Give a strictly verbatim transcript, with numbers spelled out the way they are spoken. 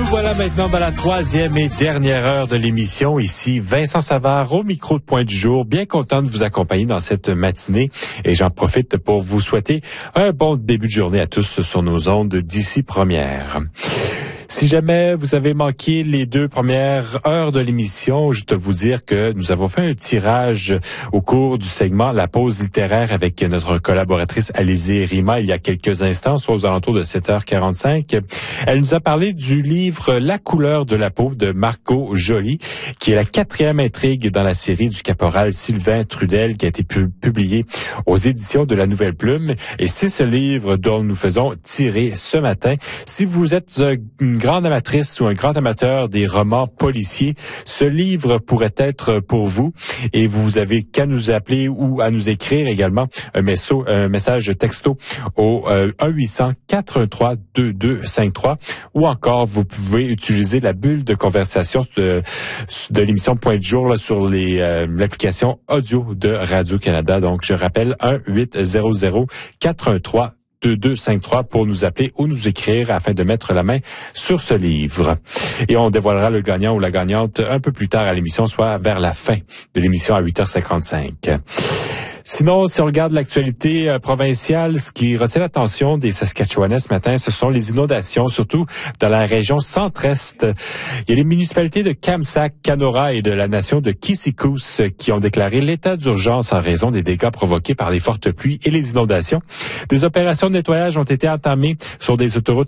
Voilà maintenant dans la troisième et dernière heure de l'émission. Ici Vincent Savard au micro de Point du Jour. Bien content de vous accompagner dans cette matinée et j'en profite pour vous souhaiter un bon début de journée à tous sur nos ondes d'ici première. Si jamais vous avez manqué les deux premières heures de l'émission, je dois vous dire que nous avons fait un tirage au cours du segment La Pause littéraire avec notre collaboratrice Alizée Rima il y a quelques instants, soit aux alentours de sept heures quarante-cinq. Elle nous a parlé du livre La couleur de la peau de Margot Joly, qui est la quatrième intrigue dans la série du caporal Sylvain Trudel qui a été pu- publié aux éditions de La Nouvelle Plume. Et c'est ce livre dont nous faisons tirer ce matin. Si vous êtes une grande amatrice ou un grand amateur des romans policiers, ce livre pourrait être pour vous et vous avez qu'à nous appeler ou à nous écrire également un, messo, un message texto au euh, un huit cents quatre un trois deux deux cinq trois ou encore vous pouvez utiliser la bulle de conversation de, de l'émission Point du Jour là, sur les, euh, l'application audio de Radio-Canada. Donc je rappelle un huit zéro zéro quatre un trois deux deux cinq trois pour nous appeler ou nous écrire afin de mettre la main sur ce livre. Et on dévoilera le gagnant ou la gagnante un peu plus tard à l'émission, soit vers la fin de l'émission à huit heures cinquante-cinq. Sinon, si on regarde l'actualité euh, provinciale, ce qui retient l'attention des Saskatchewanais ce matin, ce sont les inondations, surtout dans la région centre-est. Il y a les municipalités de Kamsack, Canora et de la nation de Kissicous qui ont déclaré l'état d'urgence en raison des dégâts provoqués par les fortes pluies et les inondations. Des opérations de nettoyage ont été entamées sur des autoroutes